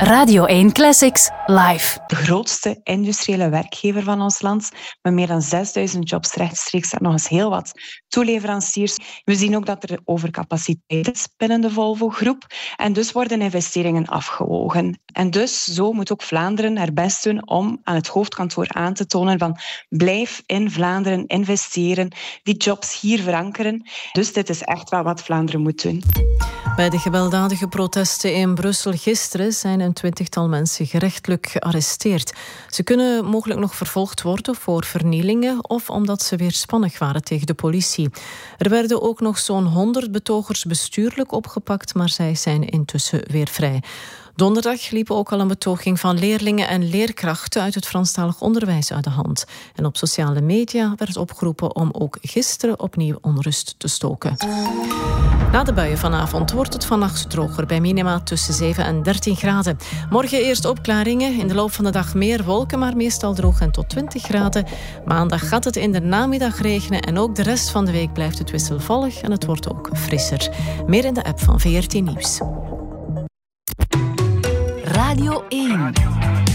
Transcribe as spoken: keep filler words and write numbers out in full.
Radio één Classics live. De grootste industriële werkgever van ons land, met meer dan zesduizend jobs rechtstreeks en nog eens heel wat toeleveranciers. We zien ook dat er overcapaciteit is binnen de Volvo-groep en dus worden investeringen afgewogen. En dus zo moet ook Vlaanderen haar best doen om aan het hoofdkantoor aan te tonen van blijf in Vlaanderen investeren, die jobs hier verankeren. Dus dit is echt wel wat Vlaanderen moet doen. Bij de gewelddadige protesten in Brussel gisteren zijn een twintigtal mensen gerechtelijk gearresteerd. Ze kunnen mogelijk nog vervolgd worden voor vernielingen of omdat ze weerspannig waren tegen de politie. Er werden ook nog zo'n honderd betogers bestuurlijk opgepakt, maar zij zijn intussen weer vrij. Donderdag liep ook al een betoging van leerlingen en leerkrachten uit het Franstalig onderwijs uit de hand. En op sociale media werd opgeroepen om ook gisteren opnieuw onrust te stoken. Na de buien vanavond wordt het vannacht droger bij minima tussen zeven en dertien graden. Morgen eerst opklaringen, in de loop van de dag meer wolken, maar meestal droog en tot twintig graden. Maandag gaat het in de namiddag regenen en ook de rest van de week blijft het wisselvallig en het wordt ook frisser. Meer in de app van V R T Nieuws. Radio één.